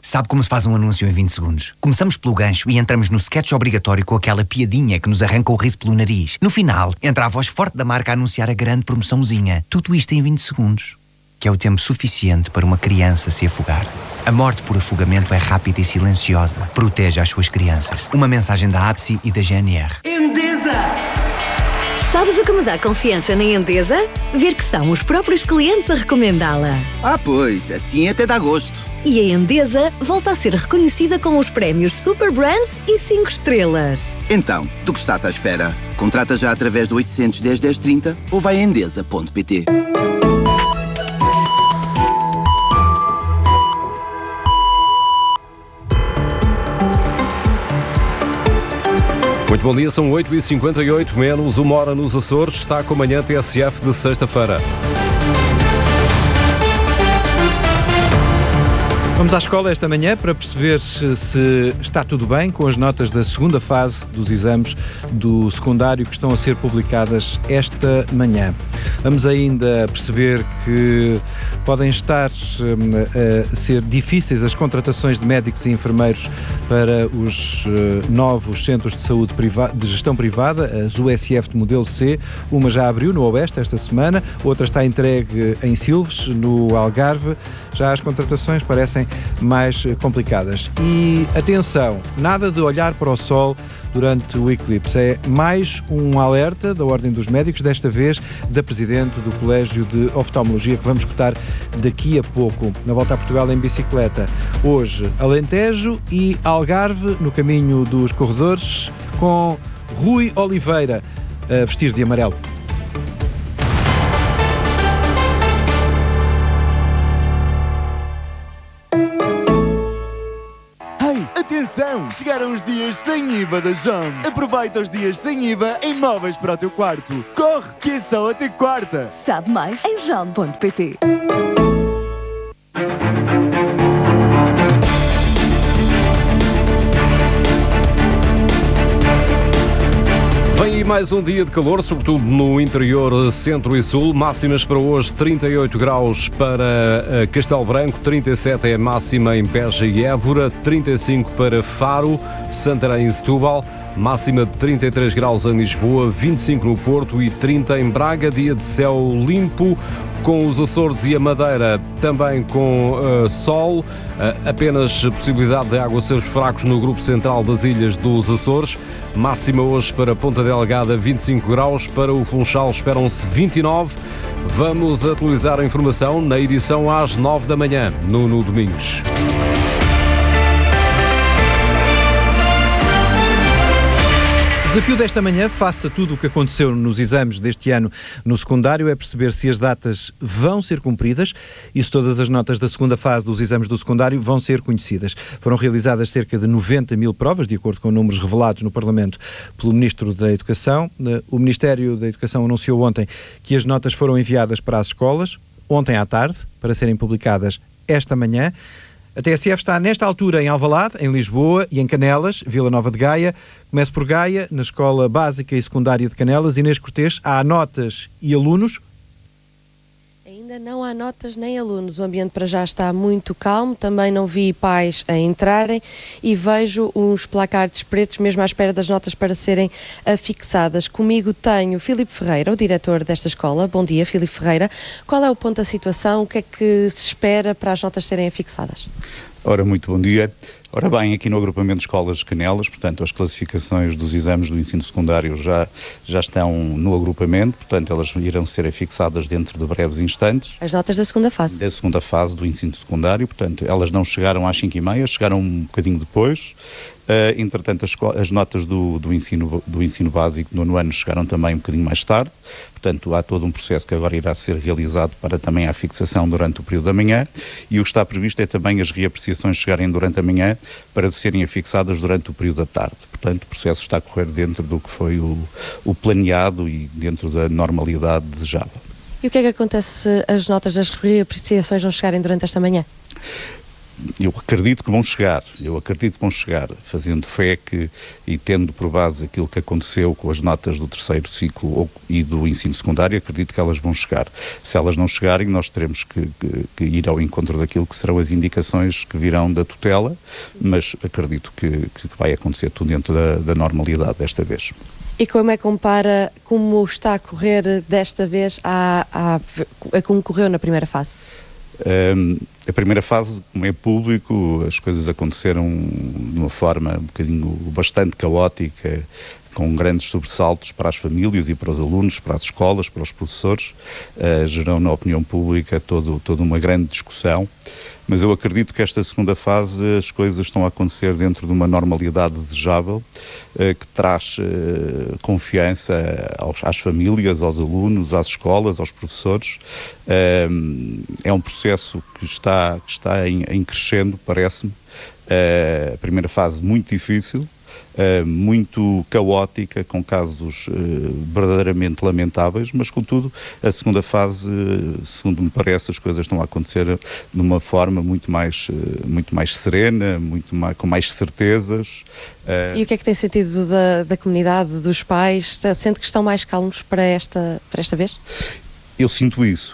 Sabe como se faz um anúncio em 20 segundos? Começamos pelo gancho e entramos no sketch obrigatório com aquela piadinha que nos arranca o riso pelo nariz. No final, entra a voz forte da marca a anunciar a grande promoçãozinha. Tudo isto em 20 segundos. Que é o tempo suficiente para uma criança se afogar. A morte por afogamento é rápida e silenciosa. Proteja as suas crianças. Uma mensagem da APSI e da GNR. Endesa! Sabes o que me dá confiança na Endesa? Ver que são os próprios clientes a recomendá-la. Ah, pois, assim até dá gosto. E a Endesa volta a ser reconhecida com os prémios Super Brands e 5 estrelas. Então, do que estás à espera? Contrata já através do 810 1030 ou vai a endesa.pt. Muito bom dia, são 8h58, menos 1 hora nos Açores. Está com a manhã TSF de sexta-feira. Vamos à escola esta manhã para perceber se está tudo bem com as notas da segunda fase dos exames do secundário que estão a ser publicadas esta manhã. Vamos ainda perceber que podem estar a ser difíceis as contratações de médicos e enfermeiros para os novos centros de saúde de gestão privada, as USF de modelo C. Uma já abriu no Oeste esta semana, outra está entregue em Silves, no Algarve. Já as contratações parecem mais complicadas. E atenção, nada de olhar para o sol durante o eclipse. É mais um alerta da Ordem dos Médicos, desta vez da Presidente do Colégio de Oftalmologia, que vamos escutar daqui a pouco, na volta a Portugal em bicicleta. Hoje, Alentejo e Algarve, no caminho dos corredores, com Rui Oliveira a vestir de amarelo. Atenção! Chegaram os dias sem IVA da JOM. Aproveita os dias sem IVA em móveis para o teu quarto. Corre, que é só até quarta. Sabe mais em jom.pt. Vem aí mais um dia de calor, sobretudo no interior, centro e sul. Máximas para hoje, 38 graus para Castelo Branco, 37 é a máxima em Beja e Évora, 35 para Faro, Santarém e Setúbal, máxima de 33 graus em Lisboa, 25 no Porto e 30 em Braga. Dia de céu limpo, com os Açores e a Madeira também com sol, apenas possibilidade de aguaceiros fracos no grupo central das ilhas dos Açores. Máxima hoje para Ponta Delgada, 25 graus, para o Funchal esperam-se 29. Vamos atualizar a informação na edição às 9 da manhã, no Domingos. O desafio desta manhã, face a tudo o que aconteceu nos exames deste ano no secundário, é perceber se as datas vão ser cumpridas e se todas as notas da segunda fase dos exames do secundário vão ser conhecidas. Foram realizadas cerca de 90 mil provas, de acordo com números revelados no Parlamento pelo Ministro da Educação. O Ministério da Educação anunciou ontem que as notas foram enviadas para as escolas, ontem à tarde, para serem publicadas esta manhã. A TSF está nesta altura em Alvalade, em Lisboa e em Canelas, Vila Nova de Gaia. Começo por Gaia, na Escola Básica e Secundária de Canelas. Inês Cortês, há notas e alunos? Ainda não há notas nem alunos, o ambiente para já está muito calmo, também não vi pais a entrarem e vejo uns placards pretos mesmo à espera das notas para serem afixadas. Comigo tenho Filipe Ferreira, o diretor desta escola. Bom dia, Filipe Ferreira. Qual é o ponto da situação? O que é que se espera para as notas serem afixadas? Ora, muito bom dia. Ora bem, aqui no agrupamento de escolas de Canelas, portanto, as classificações dos exames do ensino secundário já estão no agrupamento, portanto, elas irão ser afixadas dentro de breves instantes. As notas da segunda fase? Da segunda fase do ensino secundário, portanto, elas não chegaram às 5h30, chegaram um bocadinho depois. Entretanto, as notas do ensino básico no 9º ano chegaram também um bocadinho mais tarde. Portanto, há todo um processo que agora irá ser realizado para também a fixação durante o período da manhã, e o que está previsto é também as reapreciações chegarem durante a manhã para serem afixadas durante o período da tarde. Portanto, o processo está a correr dentro do que foi o planeado e dentro da normalidade desejada. E o que é que acontece se as notas das reapreciações não chegarem durante esta manhã? eu acredito que vão chegar, fazendo fé e tendo por base aquilo que aconteceu com as notas do terceiro ciclo e do ensino secundário, acredito que elas vão chegar. Se elas não chegarem, nós teremos que ir ao encontro daquilo que serão as indicações que virão da tutela, mas acredito que vai acontecer tudo dentro da normalidade desta vez. E como é que compara como está a correr desta vez a como correu na primeira fase? A primeira fase, como é público, as coisas aconteceram de uma forma um bocadinho bastante caótica, com grandes sobressaltos para as famílias e para os alunos, para as escolas, para os professores, gerou na opinião pública toda uma grande discussão, mas eu acredito que esta segunda fase as coisas estão a acontecer dentro de uma normalidade desejável, que traz confiança às famílias, aos alunos, às escolas, aos professores. É um processo que está em crescendo, parece-me. A primeira fase muito difícil, muito caótica, com casos verdadeiramente lamentáveis, mas contudo a segunda fase, segundo me parece, as coisas estão a acontecer de uma forma muito mais serena, com mais certezas. E o que é que tem sentido da comunidade, dos pais? Sente que estão mais calmos para esta vez? Eu sinto isso,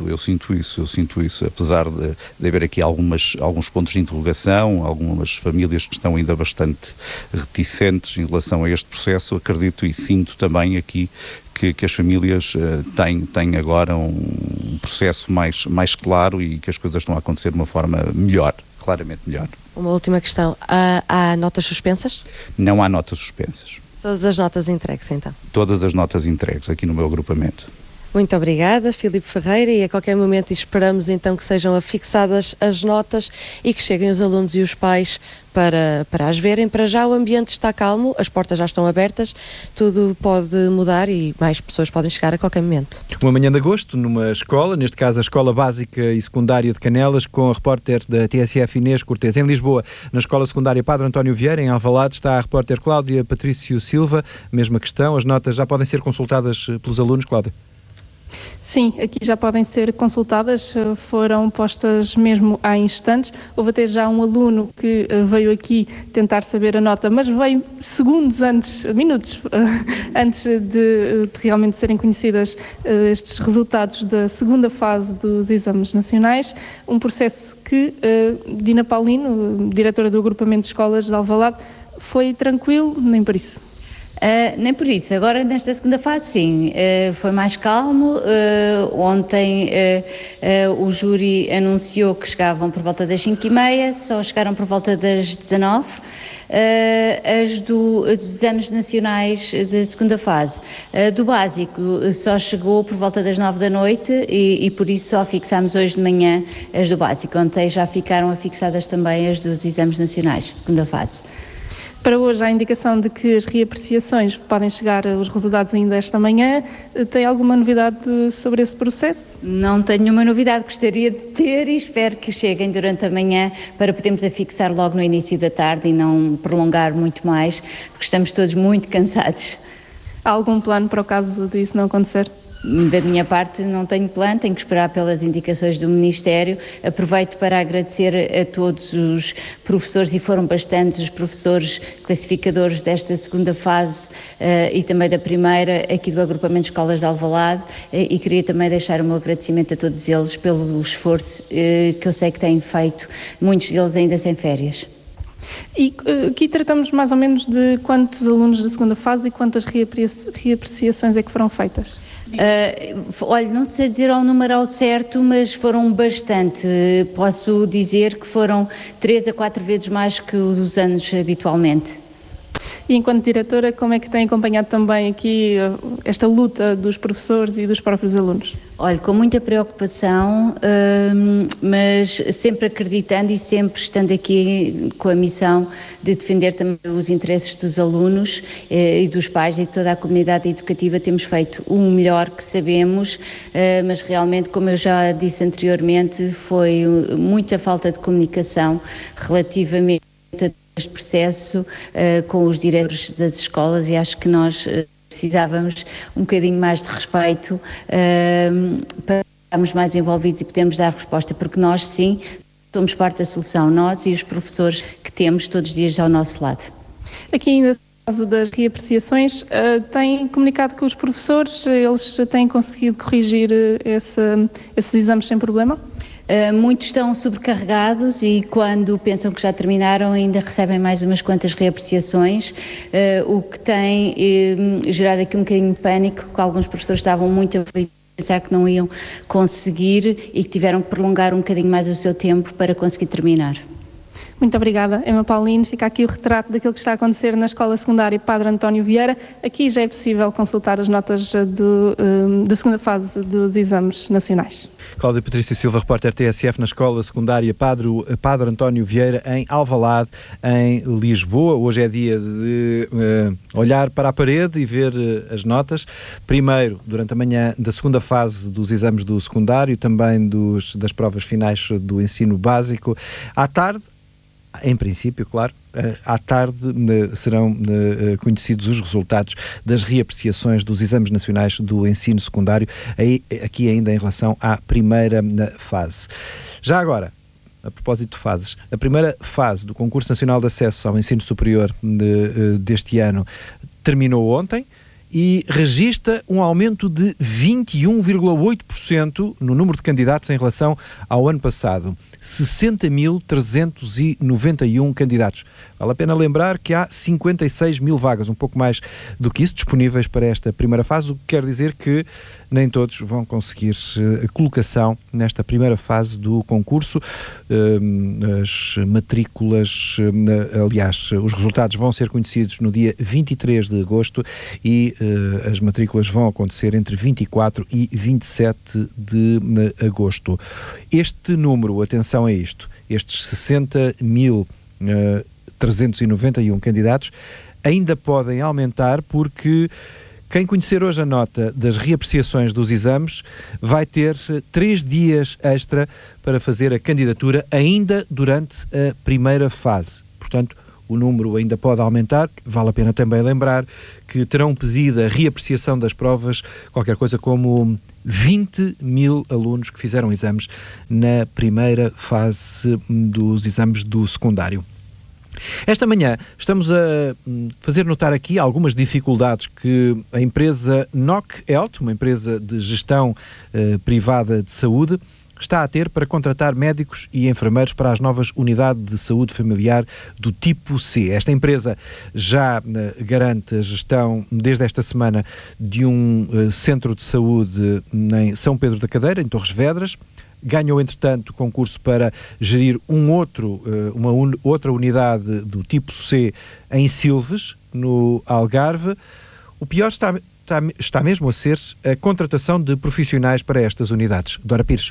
apesar de haver aqui alguns pontos de interrogação, algumas famílias que estão ainda bastante reticentes em relação a este processo, acredito e sinto também aqui que as famílias têm agora um processo mais claro e que as coisas estão a acontecer de uma forma melhor, claramente melhor. Uma última questão, há notas suspensas? Não há notas suspensas. Todas as notas entregues então? Todas as notas entregues aqui no meu agrupamento. Muito obrigada, Filipe Ferreira, e a qualquer momento esperamos então que sejam afixadas as notas e que cheguem os alunos e os pais para as verem. Para já o ambiente está calmo, as portas já estão abertas, tudo pode mudar e mais pessoas podem chegar a qualquer momento. Uma manhã de agosto, numa escola, neste caso a Escola Básica e Secundária de Canelas, com a repórter da TSF Inês Cortês. Em Lisboa, na Escola Secundária Padre António Vieira, em Alvalade, está a repórter Cláudia Patrício Silva. Mesma questão, as notas já podem ser consultadas pelos alunos, Cláudia? Sim, aqui já podem ser consultadas, foram postas mesmo há instantes. Houve até já um aluno que veio aqui tentar saber a nota, mas veio minutos antes de realmente serem conhecidas estes resultados da segunda fase dos exames nacionais. Um processo que Dina Paulino, diretora do agrupamento de escolas de Alvalade, foi tranquilo, nem por isso. Nem por isso. Agora, nesta segunda fase, sim, foi mais calmo. Ontem o júri anunciou que chegavam por volta das 5h30, só chegaram por volta das 19h. Os exames nacionais da segunda fase. Do básico só chegou por volta das 9 da noite e por isso só fixámos hoje de manhã as do básico. Ontem já ficaram afixadas também as dos exames nacionais, segunda fase. Para hoje há a indicação de que as reapreciações podem chegar os resultados ainda esta manhã. Tem alguma novidade sobre esse processo? Não tenho nenhuma novidade, gostaria de ter e espero que cheguem durante a manhã para podermos afixar logo no início da tarde e não prolongar muito mais, porque estamos todos muito cansados. Há algum plano para o caso disso não acontecer? Da minha parte não tenho plano, tenho que esperar pelas indicações do Ministério. Aproveito para agradecer a todos os professores, e foram bastantes os professores classificadores desta segunda fase e também da primeira, aqui do agrupamento de escolas de Alvalade, e queria também deixar o meu agradecimento a todos eles pelo esforço que eu sei que têm feito, muitos deles ainda sem férias. E aqui tratamos mais ou menos de quantos alunos da segunda fase e quantas reapreciações é que foram feitas? Olha, não sei dizer ao número ao certo, mas foram bastante. Posso dizer que foram 3 a 4 vezes mais que os anos habitualmente. E enquanto diretora, como é que tem acompanhado também aqui esta luta dos professores e dos próprios alunos? Olha, com muita preocupação, mas sempre acreditando e sempre estando aqui com a missão de defender também os interesses dos alunos e dos pais e de toda a comunidade educativa. Temos feito o melhor que sabemos, mas realmente, como eu já disse anteriormente, foi muita falta de comunicação relativamente a este processo com os diretores das escolas, e acho que nós precisávamos um bocadinho mais de respeito para estarmos mais envolvidos e podermos dar resposta, porque nós sim, somos parte da solução, nós e os professores que temos todos os dias ao nosso lado. Aqui ainda no caso das reapreciações, têm comunicado com os professores, eles têm conseguido corrigir esses exames sem problema? Muitos estão sobrecarregados e quando pensam que já terminaram ainda recebem mais umas quantas reapreciações, o que tem gerado aqui um bocadinho de pânico, que alguns professores estavam muito aflitos, pensar que não iam conseguir e que tiveram que prolongar um bocadinho mais o seu tempo para conseguir terminar. Muito obrigada, Emma Paulino. Fica aqui o retrato daquilo que está a acontecer na Escola Secundária Padre António Vieira. Aqui já é possível consultar as notas da segunda fase dos exames nacionais. Cláudia Patrícia Silva, repórter TSF na Escola Secundária Padre António Vieira, em Alvalade, em Lisboa. Hoje é dia de olhar para a parede e ver as notas. Primeiro, durante a manhã, da segunda fase dos exames do secundário, também das provas finais do ensino básico. À tarde, em princípio, claro, à tarde serão conhecidos os resultados das reapreciações dos exames nacionais do ensino secundário, aqui ainda em relação à primeira fase. Já agora, a propósito de fases, a primeira fase do Concurso Nacional de Acesso ao Ensino Superior deste ano terminou ontem e registra um aumento de 21,8% no número de candidatos em relação ao ano passado. 60.391 candidatos. Vale a pena lembrar que há 56 mil vagas, um pouco mais do que isso, disponíveis para esta primeira fase, o que quer dizer que nem todos vão conseguir colocação nesta primeira fase do concurso. As matrículas, aliás, os resultados vão ser conhecidos no dia 23 de agosto e as matrículas vão acontecer entre 24 e 27 de agosto. Este número, atenção a isto, estes 60.391 candidatos ainda podem aumentar porque quem conhecer hoje a nota das reapreciações dos exames vai ter 3 dias extra para fazer a candidatura ainda durante a primeira fase. Portanto, o número ainda pode aumentar. Vale a pena também lembrar que terão pedido a reapreciação das provas qualquer coisa como 20 mil alunos que fizeram exames na primeira fase dos exames do secundário. Esta manhã estamos a fazer notar aqui algumas dificuldades que a empresa NOC Health, uma empresa de gestão privada de saúde, está a ter para contratar médicos e enfermeiros para as novas unidades de saúde familiar do tipo C. Esta empresa já garante a gestão, desde esta semana, de um centro de saúde em São Pedro da Cadeira, em Torres Vedras. Ganhou, entretanto, concurso para gerir uma outra unidade do tipo C em Silves, no Algarve. O pior está mesmo a ser a contratação de profissionais para estas unidades. Dora Pires.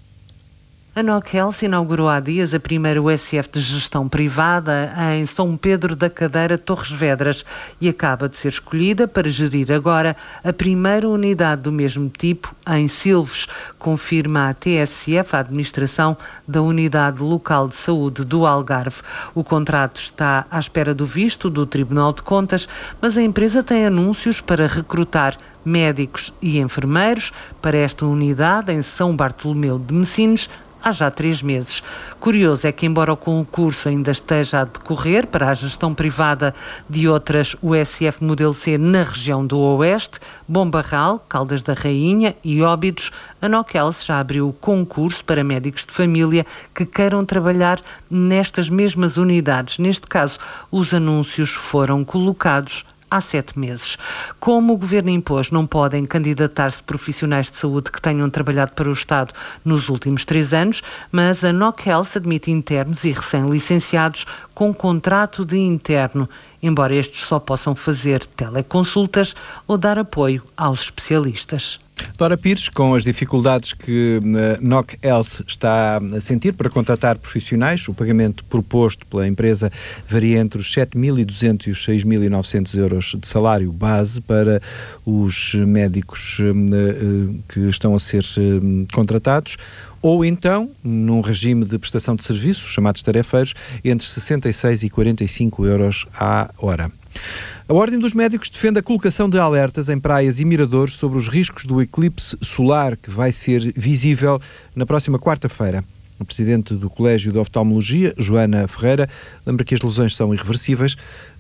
A NOC Health inaugurou há dias a primeira USF de gestão privada em São Pedro da Cadeira, Torres Vedras, e acaba de ser escolhida para gerir agora a primeira unidade do mesmo tipo em Silves, confirma a TSF, a administração da Unidade Local de Saúde do Algarve. O contrato está à espera do visto do Tribunal de Contas, mas a empresa tem anúncios para recrutar médicos e enfermeiros para esta unidade em São Bartolomeu de Messines há já 3 meses. Curioso é que, embora o concurso ainda esteja a decorrer para a gestão privada de outras USF Modelo C na região do Oeste, Bombarral, Caldas da Rainha e Óbidos, a NOC Health já abriu o concurso para médicos de família que queiram trabalhar nestas mesmas unidades. Neste caso, os anúncios foram colocados há 7 meses. Como o Governo impôs, não podem candidatar-se profissionais de saúde que tenham trabalhado para o Estado nos últimos 3 anos, mas a NOC Health admite internos e recém-licenciados com contrato de interno, embora estes só possam fazer teleconsultas ou dar apoio aos especialistas. Dora Pires, com as dificuldades que a NOC Health está a sentir para contratar profissionais, o pagamento proposto pela empresa varia entre os 7.200 e os 6.900 euros de salário base para os médicos que estão a ser contratados, ou então, num regime de prestação de serviços, chamados tarefeiros, entre 66 e 45 euros à hora. A Ordem dos Médicos defende a colocação de alertas em praias e miradores sobre os riscos do eclipse solar que vai ser visível na próxima quarta-feira. o presidente do Colégio de Oftalmologia, Joana Ferreira, lembra que as lesões são irreversíveis,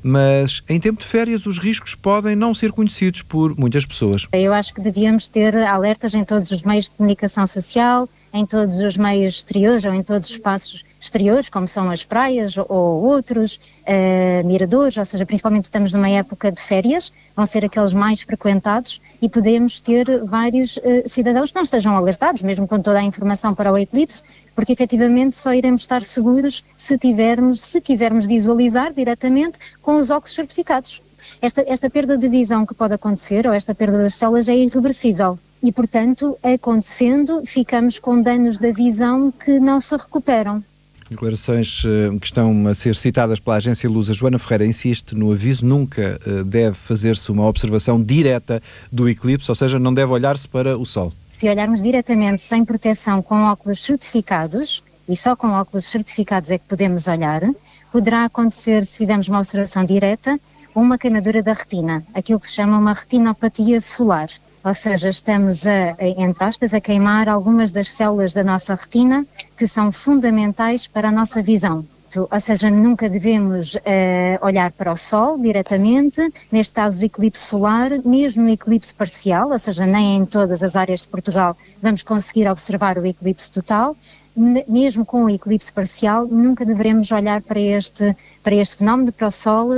mas em tempo de férias os riscos podem não ser conhecidos por muitas pessoas. Eu acho que devíamos ter alertas em todos os meios de comunicação social, em todos os meios exteriores ou em todos os espaços exteriores, como são as praias ou outros, miradores, ou seja, principalmente estamos numa época de férias, vão ser aqueles mais frequentados e podemos ter vários cidadãos que não estejam alertados, mesmo com toda a informação para o eclipse, porque efetivamente só iremos estar seguros se quisermos visualizar diretamente com os óculos certificados. Esta perda de visão que pode acontecer, ou esta perda das células, é irreversível. E, portanto, acontecendo, ficamos com danos da visão que não se recuperam. Declarações que estão a ser citadas pela Agência Lusa. Joana Ferreira insiste no aviso: nunca deve fazer-se uma observação direta do eclipse, ou seja, não deve olhar-se para o Sol. Se olharmos diretamente sem proteção com óculos certificados, e só com óculos certificados é que podemos olhar, poderá acontecer, se fizermos uma observação direta, uma queimadura da retina, aquilo que se chama uma retinopatia solar. Ou seja, estamos entre aspas, a queimar algumas das células da nossa retina que são fundamentais para a nossa visão. Ou seja, nunca devemos olhar para o Sol diretamente, neste caso do eclipse solar, mesmo no eclipse parcial, ou seja, nem em todas as áreas de Portugal vamos conseguir observar o eclipse total. Mesmo com o eclipse parcial, nunca deveremos olhar para este fenómeno, para o Sol,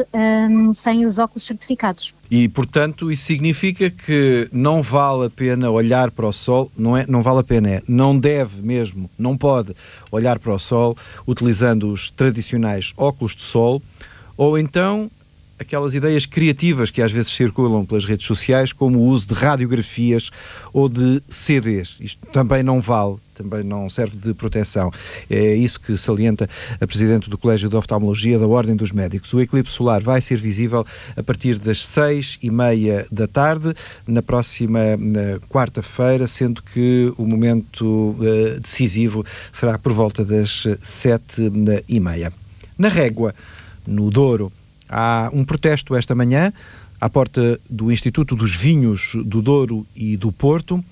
sem os óculos certificados. E, portanto, isso significa que não vale a pena olhar para o Sol, não vale a pena, não deve mesmo, não pode olhar para o Sol utilizando os tradicionais óculos de sol, ou então aquelas ideias criativas que às vezes circulam pelas redes sociais, como o uso de radiografias ou de CDs. Isto também não vale, também não serve de proteção. É isso que salienta a Presidente do Colégio de Oftalmologia da Ordem dos Médicos. O eclipse solar vai ser visível a partir das 6h30 da tarde, na próxima quarta-feira, sendo que o momento decisivo será por volta das 7h30. Na Régua, no Douro, há um protesto esta manhã à porta do Instituto dos Vinhos do Douro e do Porto.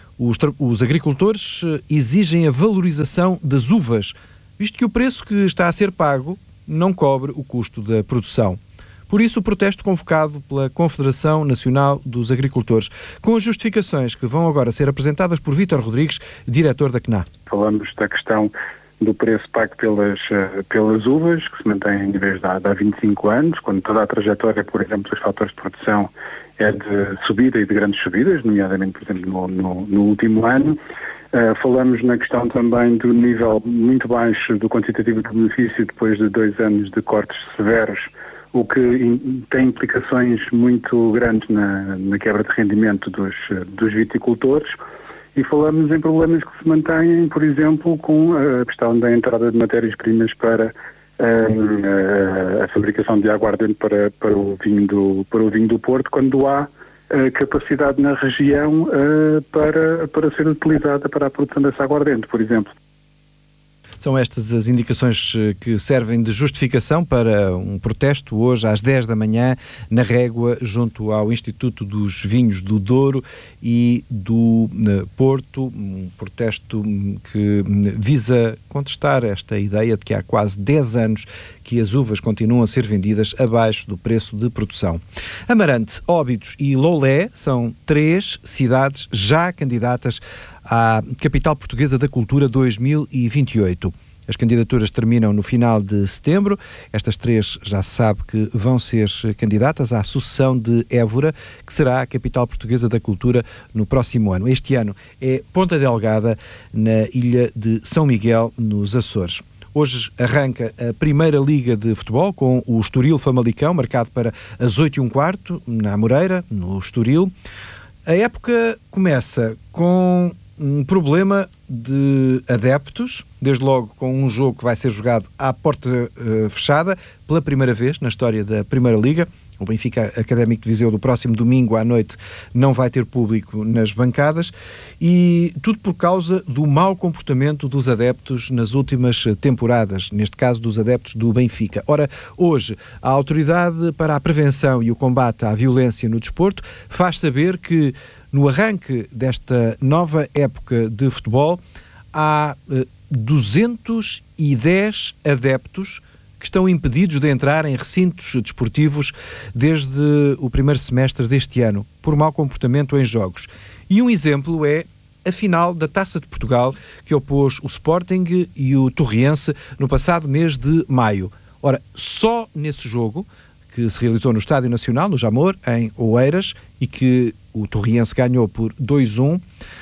Os agricultores exigem a valorização das uvas, visto que o preço que está a ser pago não cobre o custo da produção. Por isso, o protesto convocado pela Confederação Nacional dos Agricultores, com as justificações que vão agora ser apresentadas por Vítor Rodrigues, diretor da CNA. Falamos da questão do preço pago pelas uvas, que se mantém em níveis de há 25 anos, quando toda a trajetória, por exemplo, dos fatores de produção é de subida e de grandes subidas, nomeadamente, por exemplo, no último ano. Falamos na questão também do nível muito baixo do quantitativo de benefício depois de 2 anos de cortes severos, o que tem implicações muito grandes na quebra de rendimento dos viticultores. E falamos em problemas que se mantêm, por exemplo, com a questão da entrada de matérias-primas para a fabricação de aguardente para o vinho do Porto, quando há capacidade na região para ser utilizada para a produção desse aguardente, por exemplo. São estas as indicações que servem de justificação para um protesto hoje às 10 da manhã na Régua, junto ao Instituto dos Vinhos do Douro e do Porto. Um protesto que visa contestar esta ideia de que há quase 10 anos que as uvas continuam a ser vendidas abaixo do preço de produção. Amarante, Óbidos e Loulé são 3 cidades já candidatas à Capital Portuguesa da Cultura 2028. As candidaturas terminam no final de setembro. Estas 3 já se sabe que vão ser candidatas à sucessão de Évora, que será a Capital Portuguesa da Cultura no próximo ano. Este ano é Ponta Delgada, na ilha de São Miguel, nos Açores. Hoje arranca a Primeira Liga de Futebol com o Estoril Famalicão, marcado para as 8h15, na Amoreira, no Estoril. A época começa com um problema de adeptos, desde logo com um jogo que vai ser jogado à porta fechada, pela primeira vez na história da Primeira Liga. O Benfica Académico de Viseu do próximo domingo à noite não vai ter público nas bancadas, e tudo por causa do mau comportamento dos adeptos nas últimas temporadas, neste caso dos adeptos do Benfica. Ora, hoje a Autoridade para a Prevenção e o Combate à Violência no Desporto faz saber que no arranque desta nova época de futebol há 210 adeptos que estão impedidos de entrar em recintos desportivos desde o primeiro semestre deste ano, por mau comportamento em jogos. E um exemplo é a final da Taça de Portugal, que opôs o Sporting e o Torriense no passado mês de maio. Ora, só nesse jogo, que se realizou no Estádio Nacional, no Jamor, em Oeiras, e que o Torriense ganhou por 2-1,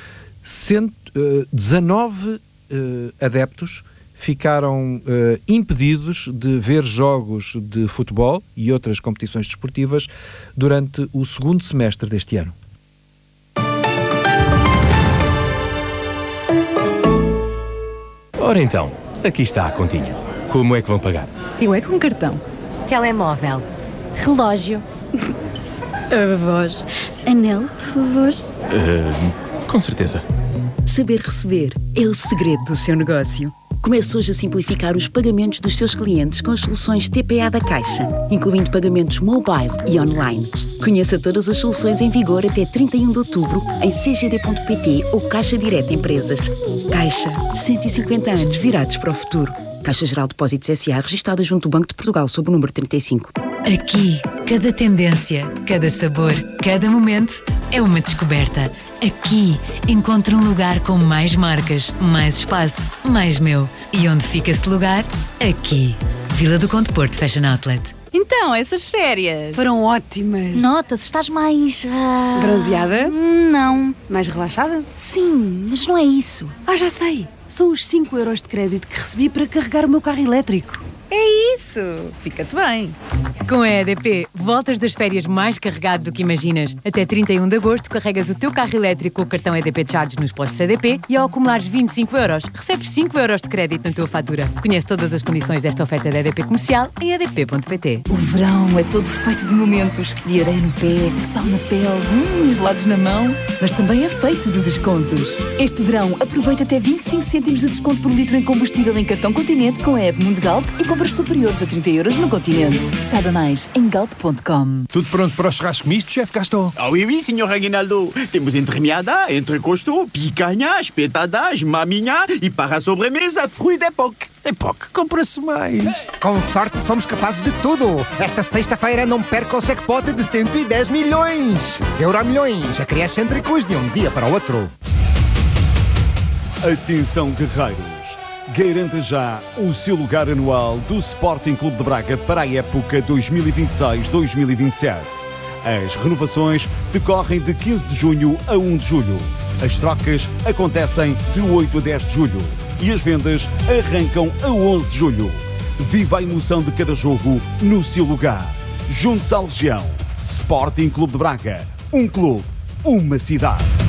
19 adeptos ficaram impedidos de ver jogos de futebol e outras competições desportivas durante o segundo semestre deste ano. Ora então, aqui está a continha. Como é que vão pagar? Eu é com cartão. Telemóvel. Relógio. A voz. Anel, por favor. Com certeza. Saber receber é o segredo do seu negócio. Comece hoje a simplificar os pagamentos dos seus clientes com as soluções TPA da Caixa, incluindo pagamentos mobile e online. Conheça todas as soluções em vigor até 31 de outubro em cgd.pt ou Caixa Direta Empresas. Caixa, 150 anos virados para o futuro. Caixa Geral de Depósitos S.A. registada junto ao Banco de Portugal sob o número 35. Aqui, cada tendência, cada sabor, cada momento é uma descoberta. Aqui, encontro um lugar com mais marcas, mais espaço, mais meu. E onde fica esse lugar? Aqui. Vila do Conde Porto Fashion Outlet. Então, essas férias Foram ótimas. Notas, estás mais... Bronzeada? Não. Mais relaxada? Sim, mas não é isso. Já sei. São os 5 euros de crédito que recebi para carregar o meu carro elétrico. É isso. Fica-te bem. Com a EDP, voltas das férias mais carregado do que imaginas. Até 31 de agosto, carregas o teu carro elétrico com o cartão EDP Charge nos postos EDP e ao acumulares 25 euros, recebes 5 euros de crédito na tua fatura. Conhece todas as condições desta oferta da EDP Comercial em edp.pt. O verão é todo feito de momentos. De areia no pé, sal na pele, gelados na mão. Mas também é feito de descontos. Este verão, aproveita até 25 cêntimos de desconto por litro em combustível em cartão Continente com a app Mundo Galp e compras superiores a 30 euros no Continente. Saiba mais em galp.com. Tudo pronto para o churrasco misto, chefe Gaston? Oui, senhor Aguinaldo. Temos entremeada, entrecosto, picanha, espetadas, maminha e para a sobremesa, fruit d'époque. Époque, compra-se mais. Com sorte somos capazes de tudo. Esta sexta-feira não perca o jackpot de 110 milhões. Euromilhões, a criar excêntricos de um dia para o outro. Atenção, guerreiros. Garanta já o seu lugar anual do Sporting Clube de Braga para a época 2026-2027. As renovações decorrem de 15 de junho a 1 de julho. As trocas acontecem de 8 a 10 de julho. E as vendas arrancam a 11 de julho. Viva a emoção de cada jogo no seu lugar. Junte-se à Legião. Sporting Clube de Braga. Um clube, uma cidade.